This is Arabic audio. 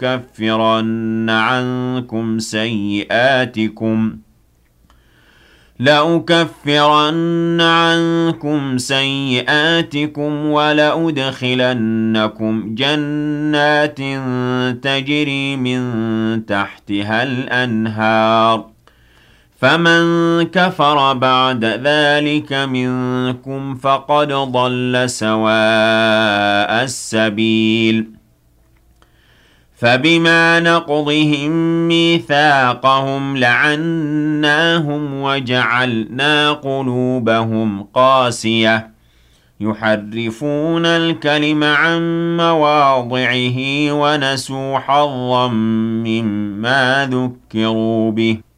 لأكفرن عنكم سيئاتكم ولأدخلنكم جنات تجري من تحتها الأنهار فمن كفر بعد ذلك منكم فقد ضل سواء السبيل فبما نقضهم ميثاقهم لعناهم وجعلنا قلوبهم قاسية يحرفون الكلم عن مواضعه ونسوا حظا مما ذكروا به